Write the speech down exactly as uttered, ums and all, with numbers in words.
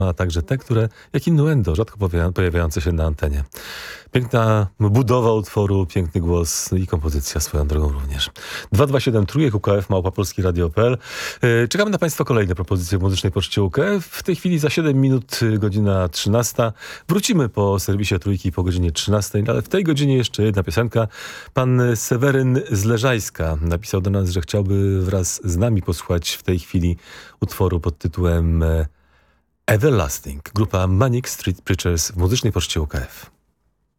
a także te, które, jak innuendo, rzadko powia- pojawiające się na antenie. Piękna budowa utworu, piękny głos i kompozycja swoją drogą również. dwa dwa siedem trójek U K F małpa polski radio kropka p l. Yy, Czekamy na Państwa kolejne propozycje w muzycznej poczcie U K F. W tej chwili za siedem minut y, godzina trzynasta. Wrócimy po serwisie Trójki po godzinie trzynastej, ale w tej godzinie jeszcze jedna piosenka. Pan Seweryn z Leżajska napisał do nas, że chciałby wraz z nami posłuchać w tej chwili utworu pod tytułem e, Everlasting. Grupa Manic Street Preachers w muzycznej poczcie U K F.